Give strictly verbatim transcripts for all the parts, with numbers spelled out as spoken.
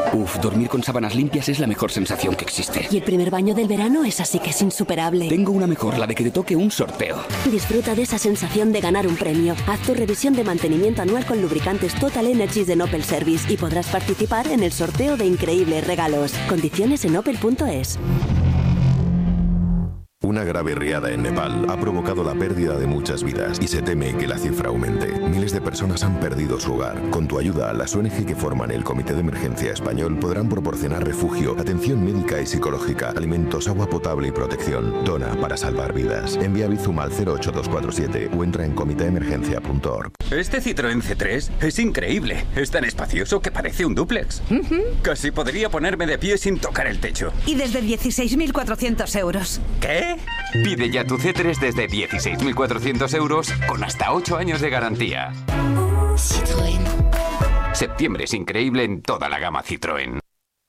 Uf, dormir con sábanas limpias es la mejor sensación que existe. Y el primer baño del verano es así que es insuperable. Tengo una mejor, la de que te toque un sorteo. Disfruta de esa sensación de ganar un premio. Haz tu revisión de mantenimiento anual con lubricantes Total Energies de Opel Service y podrás participar en el sorteo de increíbles regalos. Condiciones en opel punto es. Una grave riada en Nepal ha provocado la pérdida de muchas vidas y se teme que la cifra aumente. Miles de personas han perdido su hogar. Con tu ayuda, las O N G que forman el Comité de Emergencia Español podrán proporcionar refugio, atención médica y psicológica, alimentos, agua potable y protección. Dona para salvar vidas. Envía Bizum al cero ocho dos cuatro siete o entra en comité emergencia punto org. Este Citroën C tres es increíble. Es tan espacioso que parece un dúplex. Uh-huh. Casi podría ponerme de pie sin tocar el techo. Y desde dieciséis mil cuatrocientos euros. ¿Qué? Pide ya tu C tres desde dieciséis mil cuatrocientos euros con hasta ocho años de garantía. Citroën. Septiembre es increíble en toda la gama Citroën.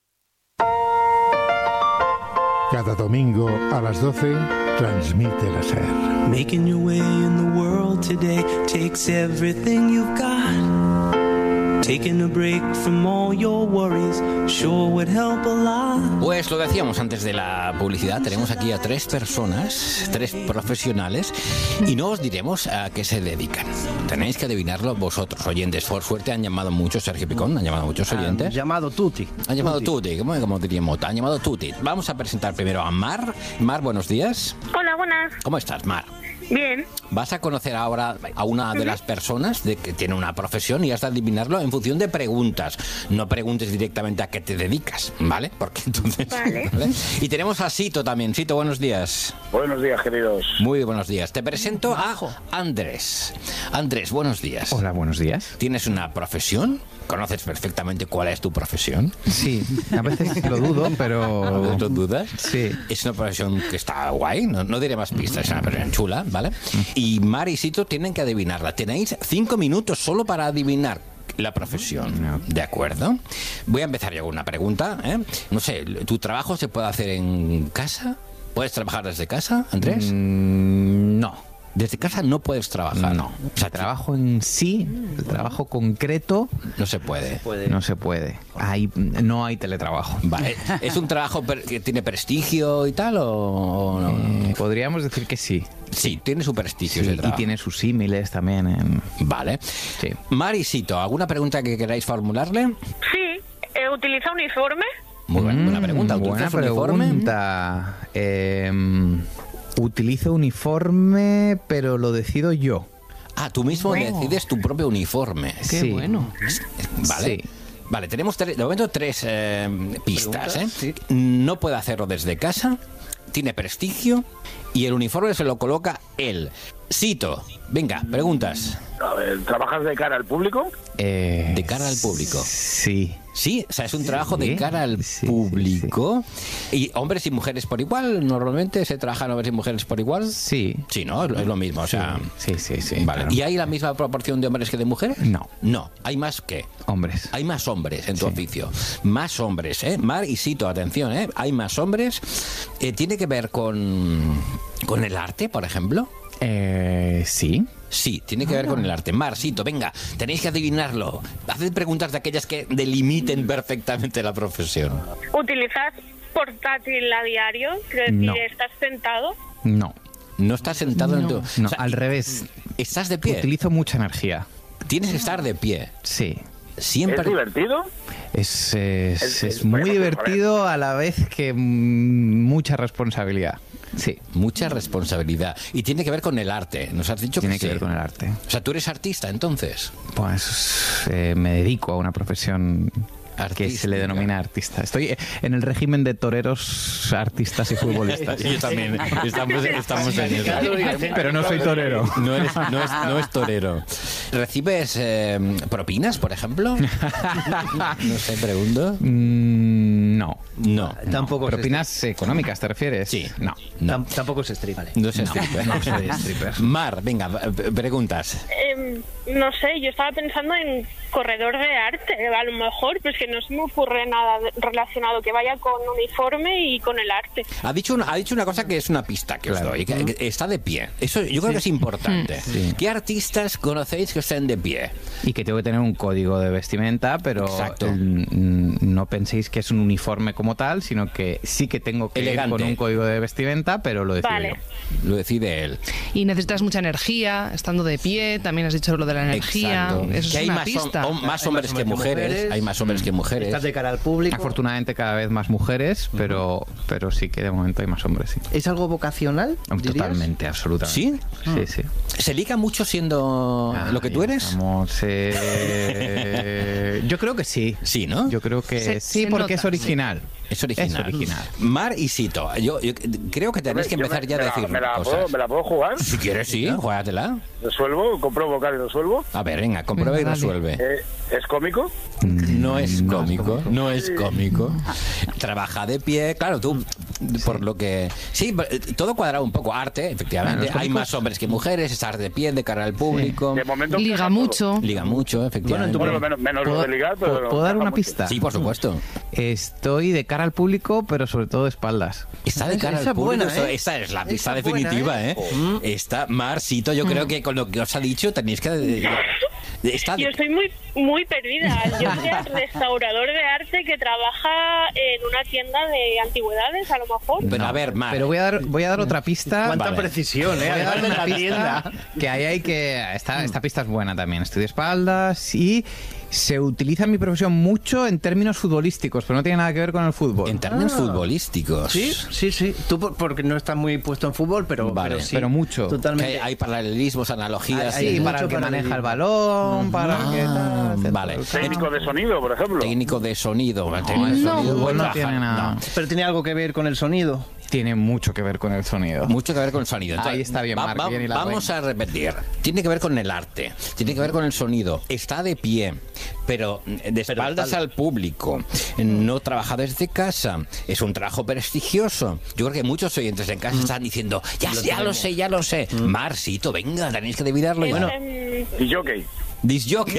Cada domingo a las doce, transmite la SER. Making your way in the world today takes everything you've got. Taking a break from all your worries sure would help a lot. Pues lo decíamos antes de la publicidad, tenemos aquí a tres personas, tres profesionales, y no os diremos a qué se dedican. Tenéis que adivinarlo vosotros, oyentes. Por suerte han llamado muchos, Sergio Picón, han llamado muchos oyentes. Han llamado tutti. Han llamado tutti, ¿cómo, cómo diríamos? Han llamado tutti. Vamos a presentar primero a Mar. Mar, buenos días. Hola, buenas. ¿Cómo estás, Mar? Bien. Vas a conocer ahora a una de las personas de que tiene una profesión y has de adivinarlo en función de preguntas. No preguntes directamente a qué te dedicas, ¿vale? Porque entonces... Vale. ¿vale? Y tenemos a Sito también. Sito, buenos días. Buenos días, queridos. Muy buenos días. Te presento a Andrés. Andrés, buenos días. Hola, buenos días. ¿Tienes una profesión? ¿Conoces perfectamente cuál es tu profesión? Sí, a veces lo dudo, pero... ¿A veces lo dudas? Sí. Es una profesión que está guay, no, no diré más pistas, es una profesión chula, ¿vale? Y Mar y Sito tienen que adivinarla. Tenéis cinco minutos solo para adivinar la profesión, ¿de acuerdo? Voy a empezar yo con una pregunta, ¿eh? No sé, ¿tu trabajo se puede hacer en casa? ¿Puedes trabajar desde casa, Andrés? Mm, no. Desde casa no puedes trabajar. No. O sea, trabajo en sí, el trabajo concreto... No se puede. No se puede. Hay, no hay teletrabajo. Vale. ¿Es un trabajo que tiene prestigio y tal o no? Eh, podríamos decir que sí. Sí, tiene su prestigio Sí, ese trabajo. y tiene sus símiles también. En... Vale. Sí. Marisito, ¿alguna pregunta que queráis formularle? Sí. Eh, ¿Utiliza uniforme? Muy buena, buena pregunta. Buena ¿Utilizas uniforme? pregunta. Eh, utilizo uniforme, pero lo decido yo. Ah, tú mismo Bueno. decides tu propio uniforme. Qué Sí. bueno. Vale. Sí. Vale, tenemos tres- de momento tres eh, pistas. ¿eh? No puede hacerlo desde casa, tiene prestigio y el uniforme se lo coloca él. Sito, venga, preguntas. A ver, ¿trabajas de cara al público? Eh, De cara al público. Sí. Sí, o sea, es un trabajo de Sí. cara al Sí, público. ¿Y hombres y mujeres por igual? ¿Normalmente se trabajan hombres y mujeres por igual? Sí. Sí, ¿no? Es lo mismo, o sea... Sí, sí, sí. Vale. claro. ¿Y hay la misma proporción de hombres que de mujeres? No. No, hay más que... Hombres. Hay más hombres en tu Sí. oficio. Más hombres, ¿eh? Mar y Sito, atención, ¿eh? Hay más hombres. Eh, ¿Tiene que ver con, con el arte, por ejemplo? Eh, sí. Sí, tiene que ver con el arte. Mar, Sito, venga, tenéis que adivinarlo. Haced preguntas de aquellas que delimiten perfectamente la profesión. ¿Utilizas portátil a diario? Quiero decir, No. ¿estás sentado? No. No estás sentado en tu... No, o sea, al revés. ¿Estás de pie? Utilizo mucha energía. Tienes que estar de pie. Sí. Siempre... ¿Es divertido? Es, es, Es- es es- muy por ejemplo, divertido a la vez que mm, mucha responsabilidad. Sí. Mucha responsabilidad. Y tiene que ver con el arte. Nos has dicho Tiene que que sí. ver con el arte. O sea, tú eres artista, entonces. Pues eh, me dedico a una profesión que se Artística. le denomina artista. Estoy en el régimen de toreros, artistas y futbolistas. Yo también. Estamos, estamos en eso. Pero no soy torero. No, eres, no, es, no es torero. ¿Recibes eh, propinas, por ejemplo? No sé, pregunto. Mm, No. No. Tampoco. ¿Propinas económicas te refieres? Sí. No. no. Tampoco es stripper. No es stripper. No, no soy stripper. Mar, venga, preguntas. Eh, no sé, yo estaba pensando en corredor de arte, a lo mejor, pues que no se me ocurre nada relacionado que vaya con uniforme y con el arte. Ha dicho una, ha dicho una cosa que es una pista que claro. os doy, que, que está de pie. Eso yo creo sí. que es importante. Sí. ¿Qué artistas conocéis que estén de pie? Y que tengo que tener un código de vestimenta, pero el, no penséis que es un uniforme como tal, sino que sí que tengo que Elegante. ir con un código de vestimenta, pero lo decide vale. yo. Lo decide él. Y necesitas mucha energía, estando de pie, también has dicho lo de la energía. Exacto. Eso que es hay una más, pista. Hom- más hombres que mujeres. mujeres. Hay más hombres que mujeres. Estás de cara al público. Afortunadamente cada vez más mujeres, pero, pero sí que de momento hay más hombres, sí. ¿Es algo vocacional? Totalmente, dirías? absolutamente. ¿Sí? Sí, sí. ¿Se liga mucho siendo Ay, lo que tú eres? Vamos, eh... yo creo que sí. Sí, ¿no? Yo creo que se, sí, se porque nota, es original. Sí. Es original. Es original. Mar y Sito. Yo, yo creo que tenéis que empezar me, ya a decir me la, cosas. ¿me la, puedo, ¿Me la puedo jugar? Si quieres, sí, juégatela. ¿Resuelvo? ¿Compro vocal y resuelvo? A ver, venga, comprueba venga, y resuelve. Eh, ¿Es cómico? No es cómico, no es cómico. Trabaja de pie, claro, tú, por lo que... Sí, todo cuadrado un poco. Arte, efectivamente. Hay más hombres que mujeres, estar de pie, de cara al público. De momento Liga mucho. Liga mucho, efectivamente. Bueno, menos, menos lo de ligar, pero... ¿Puedo dar una pista? Sí, por supuesto. Estoy de cara al público, pero sobre todo de espaldas. Está de cara esa al público. buena, ¿eh? Esa es la pista esa definitiva, buena, ¿eh? ¿eh? Está, Marcito, yo creo que con lo que os ha dicho tenéis que... Está de... Yo estoy muy muy perdida. Yo soy restaurador de arte que trabaja en una tienda de antigüedades, a lo mejor. Pero no, a ver, Mar. Pero voy a dar, voy a dar otra pista. Cuánta vale. precisión, ¿eh? Voy a dar de una la pista tienda. que ahí hay que... Esta, esta pista es buena también. Estoy de espaldas y... Se utiliza en mi profesión mucho en términos futbolísticos, pero no tiene nada que ver con el fútbol. En términos Ah. futbolísticos. Sí, sí, sí. Tú por- porque no estás muy puesto en fútbol, pero, Vale, pero sí. pero mucho. Totalmente. Que hay paralelismos, analogías. Hay- hay Sí, mucho para el que paralelismo. maneja el balón, para el que Ah, tal, vale. Técnico de sonido, por ejemplo. Técnico de sonido. No, técnico de el sonido, fútbol no trabaja- tiene nada. Pero tiene algo que ver con el sonido. Tiene mucho que ver con el sonido. Mucho que ver con el sonido. Ahí está bien, Marc, bien hilado, vamos a repetir. Tiene que ver con el arte, tiene que ver con el sonido. Está de pie, pero de espaldas al público. No trabaja desde casa. Es un trabajo prestigioso. Yo creo que muchos oyentes en casa están diciendo, ya, ya lo sé, ya lo sé. Marcito, venga, tenéis que adivinarlo. Es, Bueno, em, Y jockey. disjockey.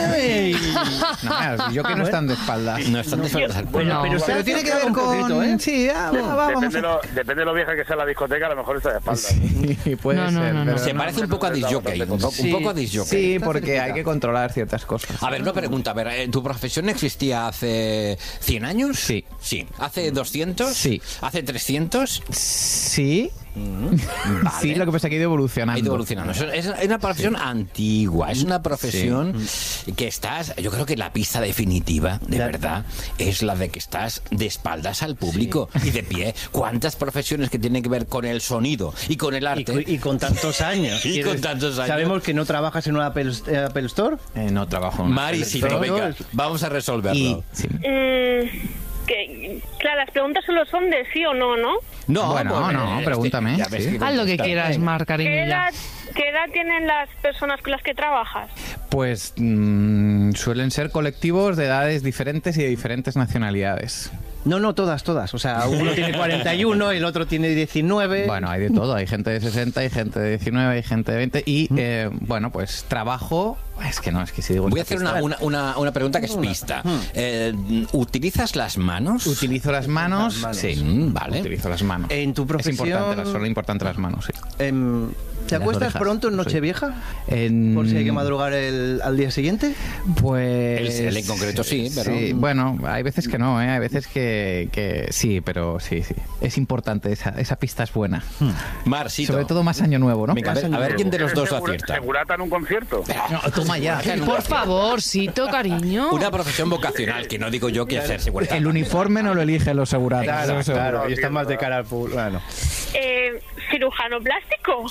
No, yo que no están de espaldas. No están de espaldas al Bueno, público. pero, se Pero ha tiene que acercado ver un con... poquito, ¿eh? Sí, ah, va, va, vamos Depende, a... lo, depende de lo vieja que sea la discoteca, a lo mejor está de espaldas. Sí, puede No, no, ser. no, no. pero Se parece un poco a disjockey. Un poco, un poco a disjockey. Sí, porque hay que controlar ciertas cosas. A ver, una pregunta. A ver, ¿eh, ¿tu profesión existía hace cien años? Sí. Sí. ¿Hace doscientos? Sí. ¿Hace trescientos? Sí. Vale. Sí, lo que pasa es que ha ido evolucionando. Ha ido evolucionando. Es, es una profesión antigua, es una profesión que estás, yo creo que la pista definitiva, de verdad, es la de que estás de espaldas al público y de pie. ¿Cuántas profesiones que tienen que ver con el sonido y con el Y, arte? cu- y con tantos años. Y con ¿Quieres- tantos años. Sabemos que no trabajas en una Apple, eh, Apple Store. Eh, no trabajo en una Mari, tele. sí, no, venga, vamos a resolverlo. Y, sí. mm, que, claro, las preguntas solo son de sí o no, ¿no? No, Bueno, pues, no, este, pregúntame, ya ves sí. que Haz lo que contestar. quieras, Mar, ¿Qué cariño, ya. edad, ¿Qué edad tienen las personas con las que trabajas? Pues mm, suelen ser colectivos de edades diferentes y de diferentes nacionalidades. No, no, todas, todas. O sea, uno tiene cuarenta y uno, el otro tiene diecinueve. Bueno, hay de todo. Hay gente de sesenta, hay gente de diecinueve, hay gente de veinte. Y, eh, bueno, pues trabajo... Es que no, es que si digo... Voy a hacer una, una, una, una pregunta que es pista. Eh, ¿Utilizas las manos? Utilizo las manos. Las manos. Sí, Mm, vale. utilizo las manos. En tu profesión... Es importante, las- son importantes las manos, sí. Em, ¿Te Las acuestas orejas, pronto en sí. Nochevieja? En... Por si hay que madrugar el, al día siguiente. Pues... Él- él en concreto sí, pero- Sí, bueno, hay veces que no, ¿eh? Hay veces que, que sí, pero sí, sí. Es importante, esa, esa pista es buena. Marcito. Sobre todo más año nuevo, ¿no? Venga, a ver, a ver quién de los dos ¿Segura- acierta. ¿Segurata en un concierto? No, toma ya. Por favor, Sito, cariño. Una profesión vocacional, que no digo yo que hacer seguridad. El uniforme no lo eligen los seguratas. Claro, eso seguro. claro. Y está más de cara al público. Bueno. Eh, ¿Cirujano plástico? Pero Ya.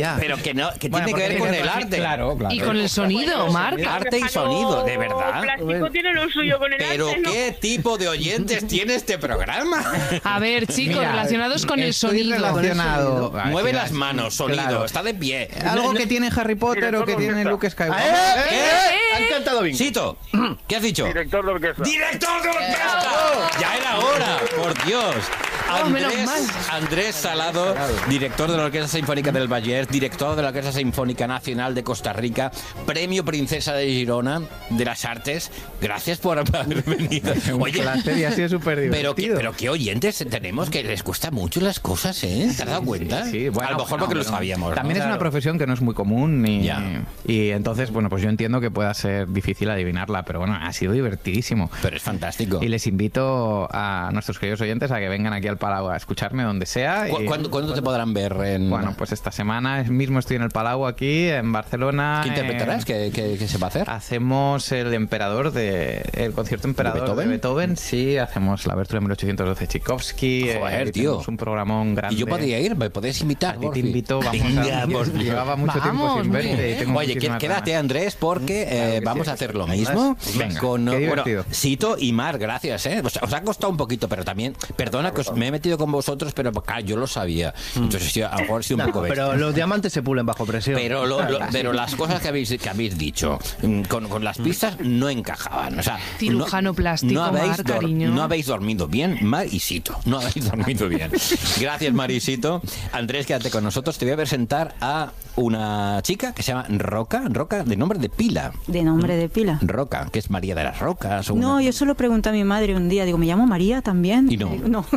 ya. Pero que no, que Bueno, tiene que ver porque con el tiene- arte. claro, claro. Y con el sonido, Marc. Arte y sonido, de verdad. El plástico tiene lo suyo con el Pero arte, ¿no? ¿qué tipo de oyentes tiene este programa? A ver, chicos, Mira, relacionados con el estoy sonido. relacionado. Ah, Mueve sí, las manos, sonido, claro. está de pie. Algo que tiene Harry Potter o que tiene Luke Skywalker. ¿Qué? Han cantado bien. Sito, ¿qué has dicho? Director de orquesta. ¡Director de orquesta! Ya era hora, por Dios. Oh, menos Andrés, mal. Andrés Salado, director de la Orquesta Sinfónica del Vallès, director de la Orquesta Sinfónica Nacional de Costa Rica, Premio Princesa de Girona de las Artes. Gracias por haber venido. Oye, la serie ha sido súper pero, qué, divertido. pero qué oyentes tenemos que les cuesta mucho las cosas, ¿eh? ¿Te has dado cuenta? Sí, sí, bueno, a lo mejor no, porque lo pero sabíamos. ¿no? También es una Claro. profesión que no es muy común y, Ya. y entonces, bueno, pues yo entiendo que pueda ser difícil adivinarla, pero bueno, ha sido divertidísimo. Pero es fantástico. Y les invito a nuestros queridos oyentes a que vengan aquí al Palau a escucharme donde sea. ¿Cu- y- ¿Cuándo, cuándo te podrán ver? En... Bueno, pues esta semana mismo estoy en el Palau aquí, en Barcelona. ¿Qué interpretarás? eh, ¿Qué, qué- qué se va a hacer? Hacemos el emperador de el concierto emperador de Beethoven? Beethoven, sí, hacemos la abertura de mil ochocientos doce Tchaikovsky. Joder, eh, tío. tenemos un programón grande. Y yo podría ir, me podéis invitar. A ti te Porfi. invito, vamos Venga, a... por Dios. Llevaba mucho tiempo Vamos, sin muy verte. bien. y tengo Oye, que- muchísimas quédate, ganas. Andrés, porque eh, Claro que vamos sí. a hacer lo mismo. Venga, con qué bueno, divertido. Sito y Mar, gracias, ¿eh? Os, os ha costado un poquito, pero también, perdona que os, me he metido con vosotros, pero claro, yo lo sabía. Entonces, sí, a lo mejor he sido un No, poco bestia. pero los diamantes se pulen bajo presión. Pero, lo- lo- pero las cosas que habéis, que habéis dicho mm, con, con las pistas no encajaban. O sea, Cirujano no, plástico, no habéis, Mar, cariño. no habéis dormido bien, Mar y Sito. No habéis dormido bien. Gracias, Mar y Sito. Andrés, quédate con nosotros. Te voy a presentar a una chica que se llama Roca. Roca, de nombre de pila. De nombre de pila. Roca, que es María de las Rocas. O una- No, yo solo pregunté a mi madre un día, digo, ¿me llamo María también? Y no. Digo, no.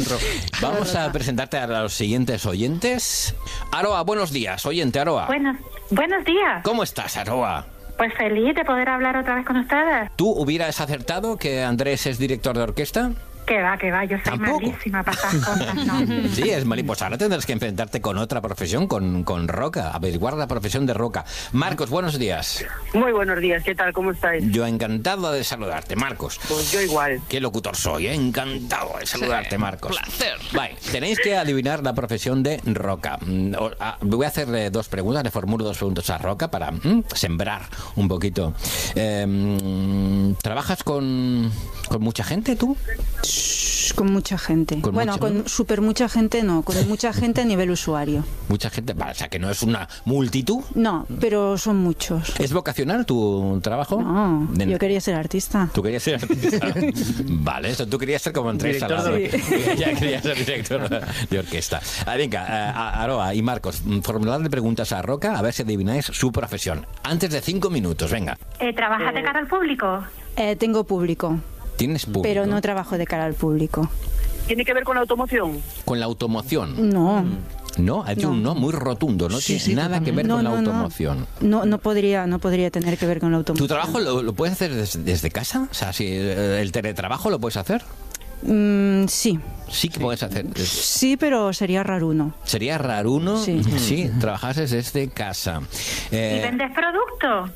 Vamos a presentarte a los siguientes oyentes. Aroa, buenos días. Oyente, Aroa. Buenos, buenos días. ¿Cómo estás, Aroa? Pues feliz de poder hablar otra vez con ustedes. ¿Tú hubieras acertado que Andrés es director de orquesta? Que va, que va, yo soy Tampoco. malísima para estas cosas, ¿no? Sí, es mal. Pues ahora tendrás que enfrentarte con otra profesión, con, con Roca, averiguar la profesión de Roca. Marcos, buenos días. Muy buenos días, ¿qué tal? ¿Cómo estáis? Yo encantado de saludarte, Marcos. Pues yo igual. Qué locutor soy, ¿eh? Encantado de saludarte, Sí, Marcos. placer. Vale, tenéis que adivinar la profesión de Roca. Mm, o- ah, Voy a hacerle dos preguntas, le formulo dos preguntas a Roca para mm, sembrar un poquito. Eh, mm, ¿Trabajas con, con mucha gente tú? Con mucha gente. ¿Con bueno, mucha? con súper mucha gente no, con mucha gente a nivel usuario. Mucha gente, vale, o sea que no es una multitud. No, pero son muchos. ¿Es vocacional tu trabajo? No, De- yo quería ser artista. Tú querías ser artista. Vale, eso, tú querías ser como Andrés Director Salado. de Ya querías ser director de orquesta. Ah, venga, eh, a- Aroa y Marcos, mm, formuladle preguntas a Roca a ver si adivináis su profesión. Antes de cinco minutos, venga. Eh, ¿Trabajas de cara al público? Eh, tengo público, ¿Tienes público? pero no trabajo de cara al público. ¿Tiene que ver con la automoción? Con la automoción. No, No, ha dicho un no muy rotundo, no Sí, tiene sí, nada que ver no, con la no, no. automoción. no, no podría, no podría tener que ver con la automoción. ¿Tu trabajo lo, lo puedes hacer des- desde casa? O sea, si eh, el teletrabajo lo puedes hacer. Mm, sí, Sí que puedes hacer. sí, pero sería raruno. Sería raruno Sí. si trabajases desde casa. Eh, ¿Y vendes productos?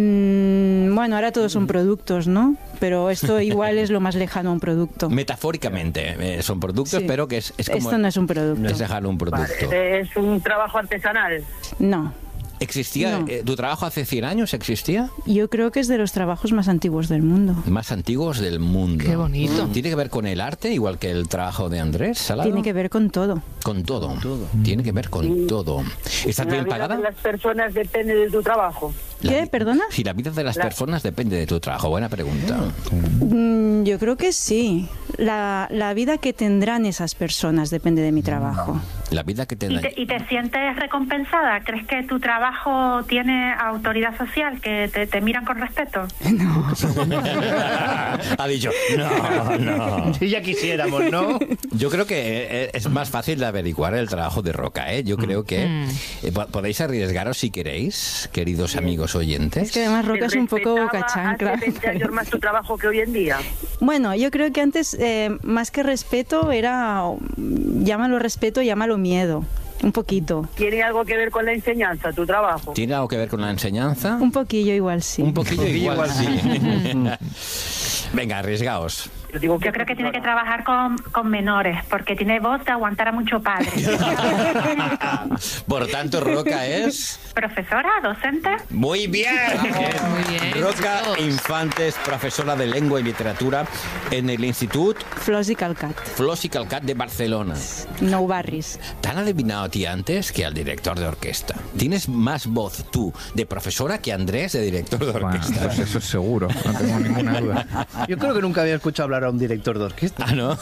Mm, bueno, ahora todos son productos, ¿no? Pero esto igual es lo más lejano a un producto. Metafóricamente, eh, son productos, Sí. pero que es, es como... Esto no es un producto. Es dejar un producto. Es un trabajo artesanal. No, ¿Existía? No. eh, ¿Tu trabajo hace cien años existía? yo creo que es de los trabajos más antiguos del mundo. Más antiguos del mundo. Qué bonito. ¿Tiene que ver con el arte, igual que el trabajo de Andrés Salado? Tiene que ver con todo. Con todo. Tiene que ver con todo. ¿Estás La bien vida pagada? de las personas depende de tu trabajo. La ¿Qué? vi- ¿Perdona? Si la vida de las La- personas depende de tu trabajo. Buena pregunta. Mm, yo creo que sí. La, la vida que tendrán esas personas depende de mi trabajo. La vida que te ¿Y da... te, y te sientes recompensada? ¿Crees que tu trabajo tiene autoridad social, que te, te miran con respeto? ha dicho, no, no. Si ya quisiéramos, ¿no? Yo creo que eh, es más fácil de averiguar el trabajo de Roca, ¿eh? Yo creo que eh, po- podéis arriesgaros si queréis, queridos amigos oyentes. Es que además Roca es un poco ¿Te boca respetaba chancla. hace veinte años más tu trabajo que hoy en día? Bueno, yo creo que antes, eh, más que respeto, era, llámalo respeto, llámalo miedo. Un poquito. ¿Tiene algo que ver con la enseñanza, tu trabajo? ¿Tiene algo que ver con la enseñanza? Un poquillo igual sí. Un poquillo igual, igual sí. Venga, arriesgaos. Yo, digo Yo creo que tiene que trabajar con, con menores, porque tiene voz de aguantar a mucho padre. Por tanto, Roca es... ¿Profesora? ¿Docente? Muy bien. Muy bien, Roca chicos. Infantes, profesora de lengua y literatura en el Institut Flors i Calcat. Flors i Calcat de Barcelona. Nou barris. ¿Te han adivinado a ti antes que al director de orquesta? Tienes más voz tú de profesora que Andrés de director de orquesta. Bueno, pues eso es seguro, no tengo ninguna duda. Yo creo que nunca había escuchado hablar a un director de orquesta. Ah, ¿no?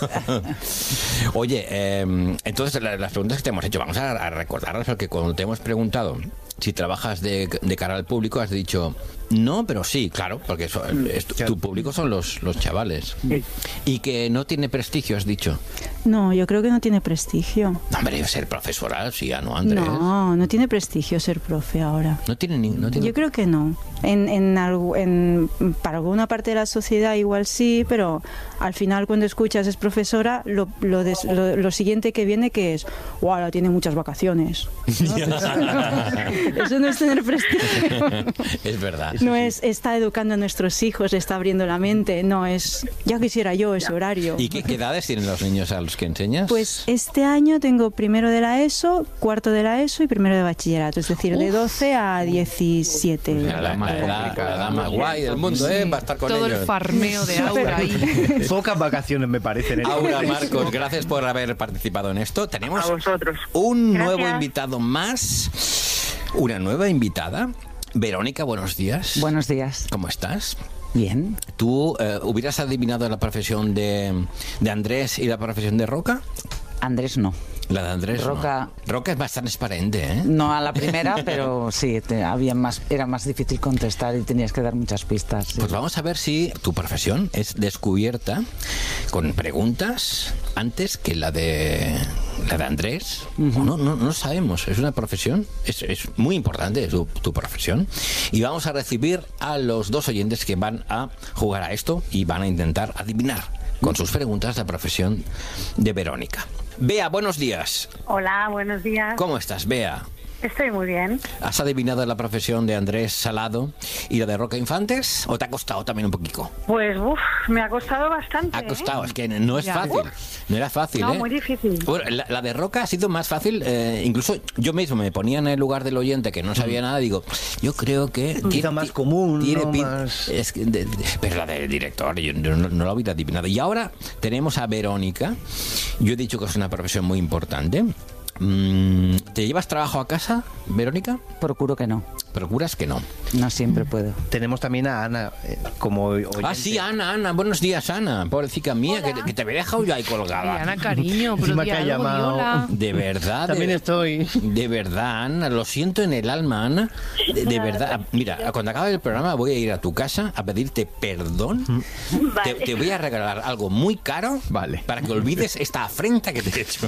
Oye, eh, entonces la- las preguntas que te hemos hecho, vamos a, a recordarlas porque cuando te hemos preguntado si trabajas de, de cara al público, has dicho no, pero sí, claro, porque eso, es, tu, tu público son los, los chavales. Y que no tiene prestigio, has dicho. No, yo creo que no tiene prestigio. No, hombre, ser profesora, sí, ya no, Andrés. No, no tiene prestigio ser profe ahora. No tiene ni... No tiene... Yo creo que no. En, en, algu- en- para alguna parte de la sociedad igual sí, pero al final cuando escuchas es profesora, lo, lo, des- lo, lo siguiente que viene que es, wow, ahora tiene muchas vacaciones. ¿No? Eso no es tener prestigio. Es verdad. No es, está educando a nuestros hijos, está abriendo la mente. No, es, ya quisiera yo ese horario. ¿Y qué, qué edades tienen los niños a los que enseñas? Pues este año tengo primero de la ESO, cuarto de la ESO y primero de bachillerato, es decir, de doce a diecisiete. La, la, la, edad- la edad más guay del mundo, ¿eh? Va a estar con Todo ellos. el farmeo de Aura ahí. Pocas vacaciones me parecen. ¿eh? Aura, Marcos, gracias por haber participado en esto. Tenemos A vosotros. un Gracias. nuevo invitado más. Una nueva invitada. Verónica, buenos días. Buenos días. ¿Cómo estás? Bien. ¿Tú eh, hubieras adivinado la profesión de, de Andrés y la profesión de Roca? Andrés no. La de Andrés no. Roca- Roca es más transparente, ¿eh? No a la primera, pero sí, te- había más, era más difícil contestar y tenías que dar muchas pistas. sí. Pues vamos a ver si tu profesión es descubierta con preguntas antes que la de la de Andrés. no, no, no lo sabemos. Es una profesión, es, es muy importante tu, tu profesión. Y vamos a recibir a los dos oyentes que van a jugar a esto y van a intentar adivinar con sus preguntas la profesión de Verónica. Bea, buenos días. Hola, buenos días. ¿Cómo estás, Bea? Estoy muy bien. ¿Has adivinado la profesión de Andrés Salado y la de Roca Infantes? ¿O te ha costado también un poquito? Pues, uff, me ha costado bastante. Ha costado, es que no es Ya. fácil. No era fácil, No, ¿eh? muy difícil. Bueno, la, la de Roca ha sido más fácil. eh, incluso yo mismo me ponía en el lugar del oyente que no sabía nada. Digo, yo creo que... Quizá más común, tiene ¿no? pin- Más- es que de- de- pero la del director, yo no, no, no la hubiera adivinado. Y ahora tenemos a Verónica. Yo he dicho que es una profesión muy importante. Mm, ¿Te llevas trabajo a casa, Verónica? Procuro que no. ¿Procuras que no? No siempre puedo. Tenemos también a Ana eh, como oyente. Ah, sí, Ana, Ana. Buenos días, Ana. Pobrecita mía, que, te- que te había dejado yo ahí colgada. Ay, Ana, cariño, pero Encima di que ha algo, di llamado. hola. De verdad. También de, estoy. De verdad, Ana. Lo siento en el alma, Ana. De, de verdad. Mira, cuando acabe el programa voy a ir a tu casa a pedirte perdón. Te, te voy a regalar algo muy caro. Vale. Para que olvides esta afrenta que te he hecho.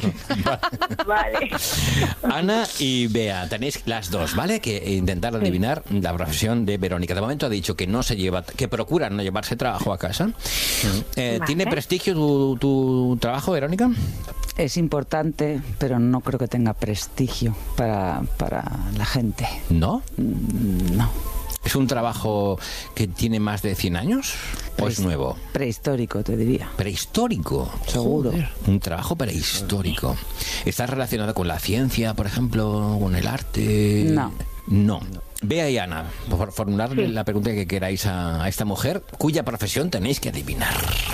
Vale. Ana y Bea, tenéis las dos, ¿vale? Que intentar adivinar la profesión de Verónica. De momento ha dicho que no se lleva, que procura no llevarse trabajo a casa. Eh, Vale. ¿Tiene prestigio tu, tu trabajo, Verónica? Es importante, pero no creo que tenga prestigio para, para la gente. ¿No? Mm, No. ¿Es un trabajo que tiene más de cien años? ¿O es nuevo? Prehistórico, te diría. Prehistórico. Seguro. Joder, un trabajo prehistórico. ¿Está relacionado con la ciencia, por ejemplo, con el arte? No. No. Bea y Ana, por formularle la pregunta que queráis a, a esta mujer, cuya profesión tenéis que adivinar.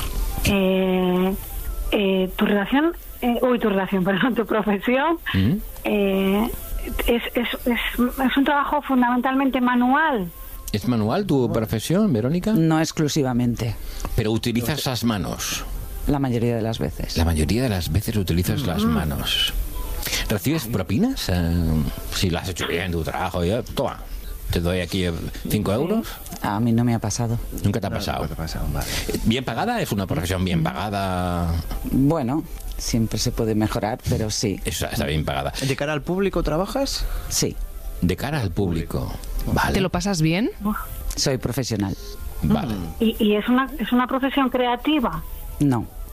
Eh, eh, tu relación, eh, uy, tu relación, perdón, tu profesión, ¿Mm? eh, es, es, es, es un trabajo fundamentalmente manual. ¿Es manual tu profesión, Verónica? No exclusivamente. Pero utilizas las manos. La mayoría de las veces. La mayoría de las veces utilizas las manos. ¿Recibes propinas? Eh, si lo has hecho bien tu trabajo, ya, toma, te doy aquí cinco euros. A mí no me ha pasado. Nunca te ha pasado. ¿Qué pasa? Vale. ¿Bien pagada? ¿Es una profesión bien pagada? Bueno, siempre se puede mejorar, pero sí. Eso está bien pagada. ¿De cara al público trabajas? Sí. De cara al público. Vale. ¿Te lo pasas bien? Soy profesional. Vale. ¿Y, y es, una, es una profesión creativa? No.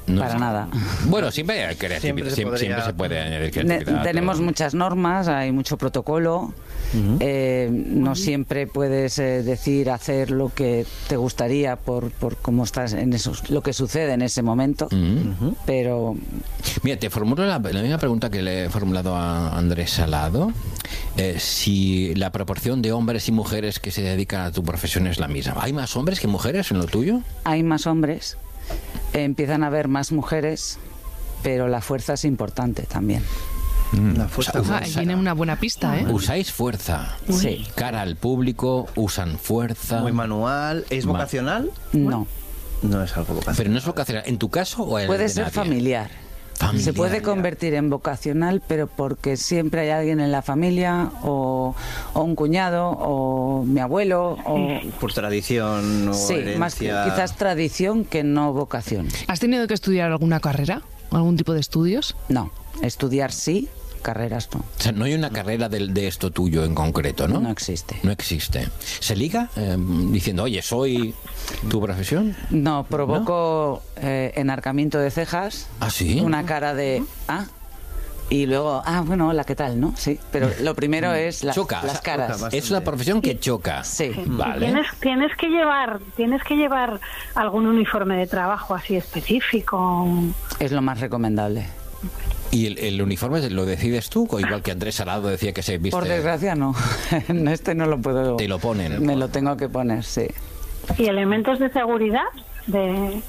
No para sé. nada. Bueno, siempre hay creatividad, Siempre se siempre, siempre podría- se puede añadir Ne- creatividad. tenemos todo. muchas normas, hay mucho protocolo. Eh, no siempre puedes eh, decir, hacer lo que te gustaría por, por cómo estás en eso, lo que sucede en ese momento. Pero Mira, te formulo la, la misma pregunta que le he formulado a Andrés Salado. Eh, si la proporción de hombres y mujeres que se dedican a tu profesión es la misma. ¿Hay más hombres que mujeres en lo tuyo? hay más hombres, eh, empiezan a haber más mujeres, pero la fuerza es importante también. La fuerza. Ah, y tiene una buena pista, ¿eh? ¿Usáis fuerza? Sí. Cara al público, usan fuerza. Muy manual. ¿Es Ma- vocacional? No. No es algo vocacional. Pero no es vocacional. ¿En tu caso o en el Puede de ser nadie? familiar. Familiar. Se puede convertir en vocacional, pero porque siempre hay alguien en la familia, o, o un cuñado, o mi abuelo, o... Por tradición o Sí, herencia. más que- quizás tradición que no vocación. ¿Has tenido que estudiar alguna carrera? ¿Algún tipo de estudios? No, estudiar sí, carreras no. O sea, no hay una carrera de, de esto tuyo en concreto, ¿no? No existe. No existe. ¿Se liga eh, diciendo, oye, soy tu profesión? No, provoco eh, enarcamiento de cejas, ¿Ah, sí? una cara de... Ah, y luego, ah, bueno, hola, ¿qué tal? ¿No? Sí, pero lo primero es la- Choca. las caras. Es una profesión que choca. Sí. Vale. Tienes, tienes que llevar, tienes que llevar algún uniforme de trabajo así específico. Es lo más recomendable. ¿Y el, el uniforme lo decides tú? O igual que Andrés Salado decía que se viste... Por desgracia no. En este no lo puedo... Te lo ponen. Me lo tengo que poner, sí. ¿Y elementos de seguridad? De...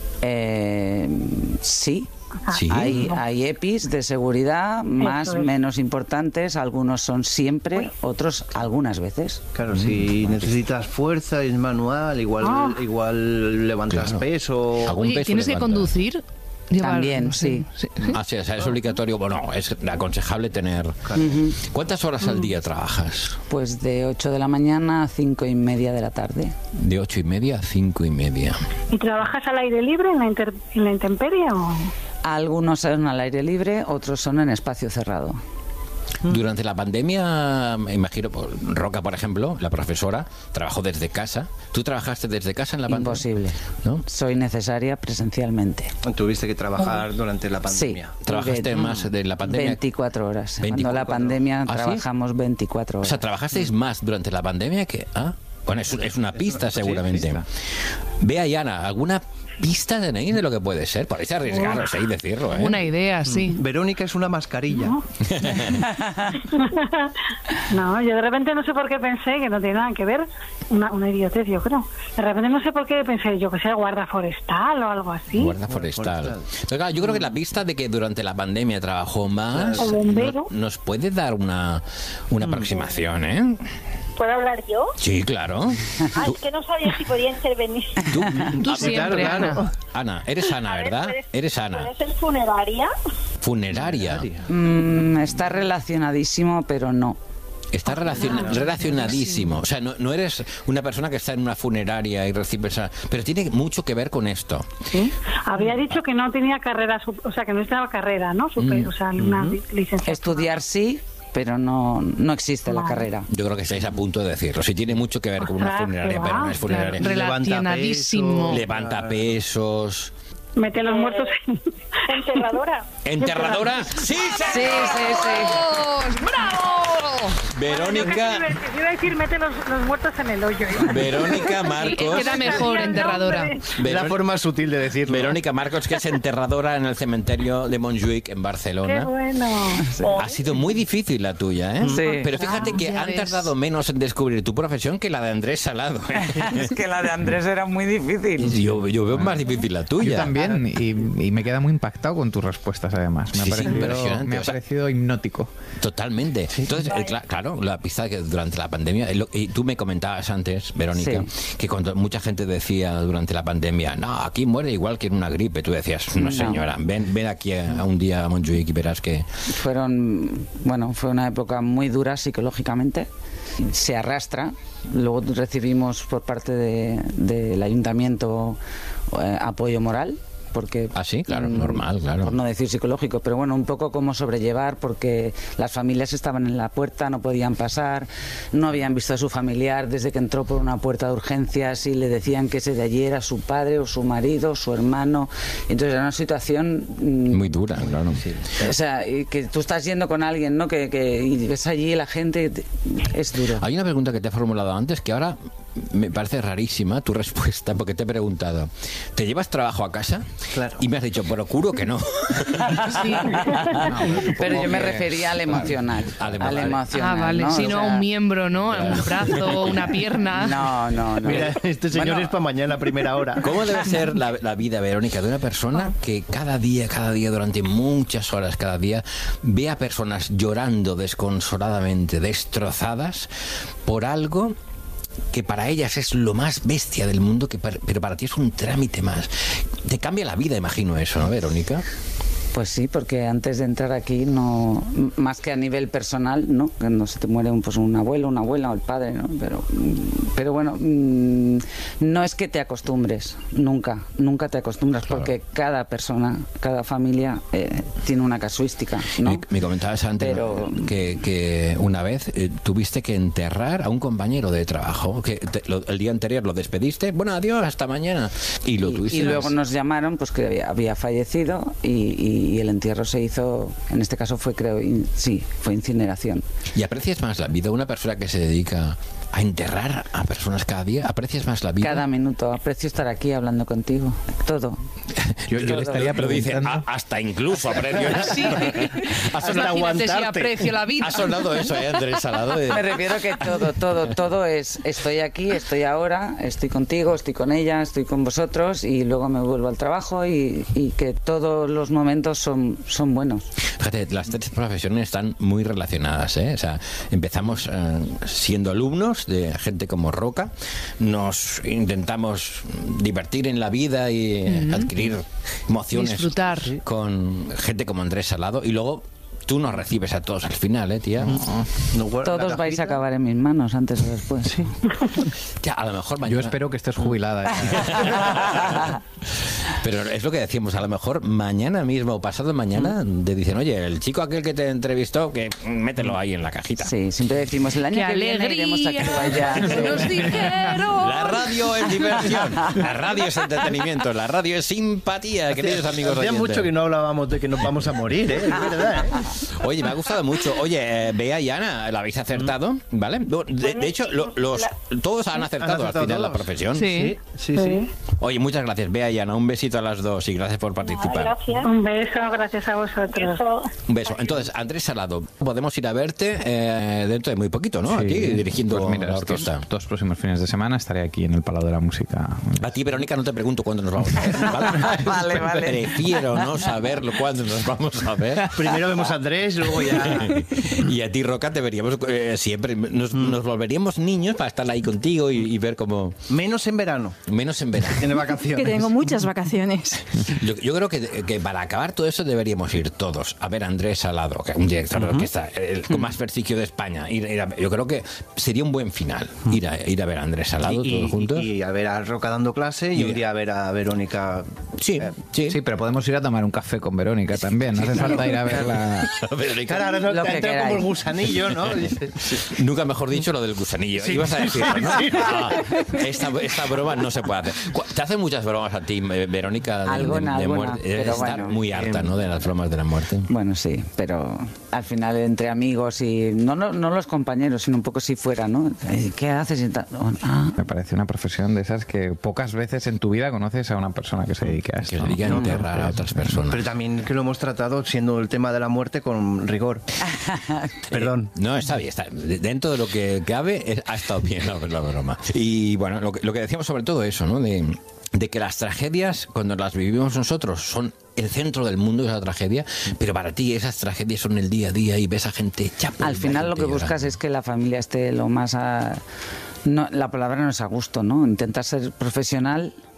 Eh, sí. Sí. Hay, hay EPIs de seguridad, más Eso es. menos importantes. Algunos son siempre, otros algunas veces. Claro, si necesitas fuerza, es manual, igual, Ah. igual levantas Claro. peso. Algún Oye, peso ¿tienes que levanta. conducir? Llevar- También, no sé, sí. Ah, sí, o sea, es obligatorio. Bueno, es aconsejable tener... Ujú. ¿Cuántas horas al día trabajas? Pues de ocho de la mañana a cinco y media de la tarde. De ocho y media a cinco y media. ¿Y trabajas al aire libre en la, inter- en la intemperie o...? Algunos son al aire libre, otros son en espacio cerrado. Durante la pandemia, me imagino, por- Roca, por ejemplo, la profesora, trabajó desde casa. ¿Tú trabajaste desde casa en la pandemia? Imposible. ¿No? Soy necesaria presencialmente. Tuviste que trabajar durante la pandemia. Sí. ¿Trabajaste Ve- más de la pandemia? veinticuatro horas. Cuando veinticuatro. la pandemia ¿Ah, sí? trabajamos veinticuatro O horas. sea, ¿trabajasteis más durante la pandemia que...? ¿Ah? Bueno, es, es una pista sí, seguramente. pista. Vea, Yana, ¿alguna pista tenéis de lo que puede ser? Podéis arriesgaros, ¿eh? Y decirlo, ¿eh? Una idea, sí. Verónica es una mascarilla. No, yo de repente no sé por qué pensé, que no tiene nada que ver, una, una idiotez yo creo. De repente no sé por qué pensé, yo que sé, guarda forestal o algo así. Guarda forestal. Pero claro, yo creo que la pista de que durante la pandemia trabajó más O bombero. no- nos puede dar una, una aproximación, ¿eh? ¿Puedo hablar yo? Sí, claro. Ah, es que no sabía si podía intervenir. Tú, Tú siempre, Ana. Ana, eres Ana, ¿verdad? ¿Puedes- Eres Ana. ¿Puede ser funeraria? Funeraria. Mm, está relacionadísimo, pero no. Está relacion- relacionadísimo. O sea, no, no eres una persona que está en una funeraria y recibe esa... Pero tiene mucho que ver con esto. ¿Sí? Había dicho que no tenía carrera, sup- o sea, que no estaba carrera, ¿no? Super- Mm. O sea, una li- licenciatura. Estudiar sí, pero no, no existe la carrera. Yo creo que estáis a punto de decirlo. Sí, tiene mucho que ver con una Ostras, funeraria, qué pero no va. es funeraria. Claro, relacionadísimo. Levanta pesos. Mete los muertos en... Enterradora. ¿Enterradora? ¡Sí, Sí, sí, sí. ¡Bravo! Verónica... Yo iba a decir, mete los, los muertos en el hoyo. Verónica Marcos. Queda mejor enterradora. La forma sutil de decirlo. Verónica Marcos, que es enterradora en el cementerio de Montjuic, en Qué Barcelona. bueno. Ha sido muy difícil la tuya, ¿eh? Sí. Pero fíjate que ya han ves. tardado menos en descubrir tu profesión que la de Andrés Salado. ¿eh? Es que la de Andrés era muy difícil. Yo, yo veo más difícil la tuya. Yo también, y, y me queda muy impactado con tus respuestas, además. Me ha Sí, sí, parecido, impresionante, me ha o sea- parecido hipnótico. Totalmente. Entonces, eh, cla- claro, la pista que durante la pandemia, eh, lo- y tú me comentabas antes, Verónica, que cuando mucha gente decía durante la pandemia, no, aquí muere igual que en una gripe, tú decías, no, No. señora, ven, ven aquí a, a un día a Montjuic y verás que... Fueron, bueno, fue una época muy dura psicológicamente. Se arrastra. Luego recibimos por parte de- del ayuntamiento eh, apoyo moral, porque... Ah, sí, claro, mm, normal, claro. Por no decir psicológico, pero bueno, un poco cómo sobrellevar, porque las familias estaban en la puerta, no podían pasar, no habían visto a su familiar desde que entró por una puerta de urgencias y le decían que ese de allí era su padre o su marido, su hermano. Entonces era una situación... Mm, muy dura, claro. Sí. O sea, que tú estás yendo con alguien, ¿no? Que, que y ves allí la gente, es duro. Hay una pregunta que te he formulado antes que ahora me parece rarísima tu respuesta, porque te he preguntado, ¿te llevas trabajo a casa? Claro. Y me has dicho, procuro que no. Sí. No, pero yo me refería al emocional. Claro. Al emocional. Ah, vale. ¿no? Si no, o sea, un miembro, ¿no? Un brazo, una pierna. No, no, no. Mira, este señor Bueno, es para mañana a primera hora. ¿Cómo debe ser la, la vida, Verónica, de una persona que cada día, cada día, durante muchas horas, cada día, ve a personas llorando desconsoladamente, destrozadas, por algo que para ellas es lo más bestia del mundo, que para, pero para ti es un trámite más? Te cambia la vida, imagino eso, ¿no, Verónica? Pues sí, porque antes de entrar aquí, no, más que a nivel personal, no, que no se te muere un, pues un abuelo, una abuela o el padre, ¿no? Pero, pero bueno, no es que te acostumbres, nunca, nunca te acostumbras, claro. Porque cada persona, cada familia eh, tiene una casuística, ¿no? Me, me comentabas antes pero... que, que una vez eh, tuviste que enterrar a un compañero de trabajo, que te, lo, el día anterior lo despediste, bueno, adiós, hasta mañana, y lo y, tuviste. Y luego nos llamaron, pues que había, había fallecido y, y y el entierro se hizo, en este caso fue, creo, in, sí, fue incineración. ¿Y aprecias más la vida? Una persona que se dedica a enterrar a personas cada día, ¿aprecias más la vida? Cada minuto, aprecio estar aquí hablando contigo, todo. Yo, yo le estaría preguntando. Dice, hasta incluso aprecio. Sí. Hasta aguantarte. Si aprecio la vida. Ha sonado eso, ¿eh, Andrés Salado? De... Me refiero que todo, todo, todo es, estoy aquí, estoy ahora, estoy contigo, estoy con ella, estoy con vosotros y luego me vuelvo al trabajo y, y que todos los momentos son, son buenos. Fíjate, las tres profesiones están muy relacionadas, ¿eh? O sea, empezamos eh, siendo alumnos de gente como Roca, nos intentamos divertir en la vida y uh-huh. adquirir emociones, disfrutar con gente como Andrés Salado, y luego tú nos recibes a todos al final, ¿eh, tía? No, todos vais a acabar en mis manos antes o después. Sí. Ya, a lo mejor mañana... Yo espero que estés jubilada. ¿eh? Pero es lo que decíamos, a lo mejor mañana mismo o pasado mañana mm. te dicen, oye, el chico aquel que te entrevistó, que mételo ahí en la cajita. Sí, siempre decimos, el año ¡qué que alegría! Viene iremos a Cribaya. Nos dijeron. La radio es diversión, la radio es entretenimiento, la radio es simpatía, queridos amigos oyentes. Hacía mucho que no hablábamos de que nos vamos a morir, ¿eh? Es verdad, ¿eh? Oye, me ha gustado mucho. Oye, eh, Bea y Ana, la habéis acertado, ¿vale? De, de hecho, lo, los, todos han acertado, han acertado al final todos. La profesión. Sí. Sí, sí, sí. Oye, muchas gracias, Bea y Ana. Un besito a las dos y gracias por participar. Gracias. Un beso, gracias a vosotros. Un beso. Entonces, Andrés Salado, podemos ir a verte eh, dentro de muy poquito, ¿no? Sí. Aquí dirigiendo pues mira, la orquesta. Dos, dos próximos fines de semana estaré aquí en el Palau de la Música. A ti, Verónica, no te pregunto cuándo nos vamos a ver. ¿Vale? Vale, vale. Prefiero no saberlo cuándo nos vamos a ver. Primero vemos a Andrés, luego ya... Y a ti, Roca, te veríamos eh, siempre. Nos, mm. nos volveríamos niños para estar ahí contigo y, y ver cómo... Menos en verano. Menos en verano. Tiene vacaciones. Que tengo muchas vacaciones. Yo, yo creo que, que para acabar todo eso deberíamos ir todos a ver a Andrés Salado, que es un director uh-huh. de orquesta el, con más prestigio de España. Ir, ir a, yo creo que sería un buen final ir a, ir a ver a Andrés Salado y, todos juntos. Y, y a ver a Roca dando clase y, y un día a ver a Verónica. Sí, eh, sí, sí, pero podemos ir a tomar un café con Verónica también. No hace falta ir a verla. Verónica. Claro, ahora no, te entra como el gusanillo, ¿no? Nunca mejor dicho lo del gusanillo. Sí. Ibas a decirlo, ¿no? Sí. Ah, esta, esta broma no se puede hacer. ¿Te hacen muchas bromas a ti, Verónica, de, alguna, de, de alguna, muerte? Debes estar bueno, muy harta, ¿no? De las bromas de la muerte. Bueno, sí, pero al final entre amigos y no, no, no los compañeros, sino un poco si fuera, ¿no? ¿Qué haces? Ah. Me parece una profesión de esas que pocas veces en tu vida conoces a una persona que se dedique a esto. Que se dedique a enterrar no, no, a otras personas. Pero también que lo hemos tratado siendo el tema de la muerte con rigor. Perdón. Eh, no, está bien. Está, dentro de lo que cabe, es, ha estado bien la, la broma. Y bueno, lo que, lo que decíamos sobre todo eso, ¿no? De, de que las tragedias, cuando las vivimos nosotros, son el centro del mundo de esa tragedia, pero para ti esas tragedias son el día a día y ves a gente chapa. Al final lo que buscas llorando. Es que la familia esté lo más a... No, la palabra no es a gusto, ¿no? Intentas ser profesional,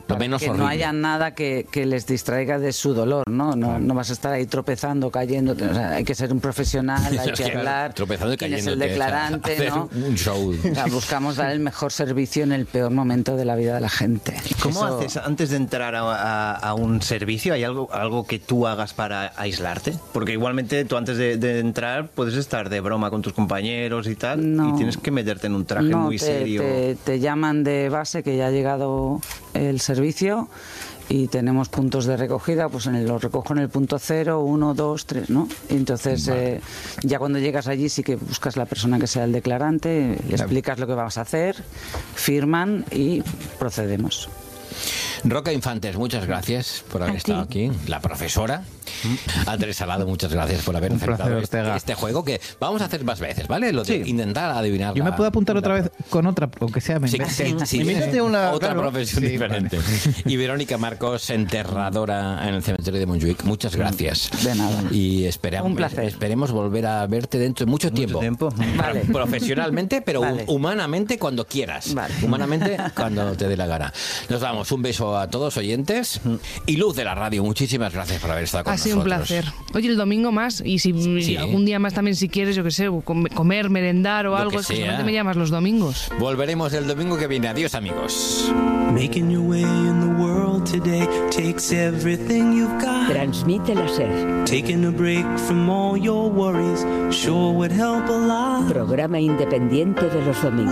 Lo menos que horrible. no haya nada que, que les distraiga de su dolor, ¿no? No, no vas a estar ahí tropezando, cayendo. O sea, hay que ser un profesional, hay que hablar. Tropezando y quién es el cayéndote, declarante, o sea, ¿no? hacer un show. O sea, buscamos dar el mejor servicio en el peor momento de la vida de la gente. ¿Cómo Eso- haces antes de entrar a, a- a un servicio? ¿Hay algo, algo que tú hagas para aislarte? Porque igualmente tú antes de, de entrar puedes estar de broma con tus compañeros y tal, No. y tienes que meterte en un traje No, muy te, serio. Te, te llaman de base que ya ha llegado el servicio y tenemos puntos de recogida, pues en el, lo recojo en el punto cero, uno, dos, tres, ¿no? Y entonces eh, ya cuando llegas allí sí que buscas la persona que sea el declarante, le explicas lo que vas a hacer, firman y procedemos. Roca Infantes, muchas gracias por haber estado aquí. La profesora. Andrés Salado, muchas gracias por haber Un aceptado placer, este, Ortega. este juego que vamos a hacer más veces, ¿vale? Lo de intentar adivinar. Yo me la- puedo apuntar otra vez con otra, aunque sea me Sí, invente- sí, sí, me invente sí. una otra claro. profesión Sí, diferente. Y Verónica Marcos, enterradora en el cementerio de Montjuic. Muchas gracias. De nada. Y esperamos, Un placer. esperemos volver a verte dentro de mucho, tiempo. Vale. Profesionalmente, pero Vale. humanamente cuando quieras. Vale. Humanamente cuando te dé la gana. Nos vamos. Un beso a todos oyentes. Y Luz de la Radio, muchísimas gracias por haber estado con Ha nosotros. sido un placer. Oye, el domingo más, y si Sí. algún día más también, si quieres, yo qué sé, com- comer, merendar o Lo algo, que es que sea. solamente me llamas los domingos. Volveremos el domingo que viene. Adiós, amigos. Making your way in the world today takes everything you've got. Transmite la SER. Taking a break from all your worries sure would help a lot. Programa independiente de los domingos.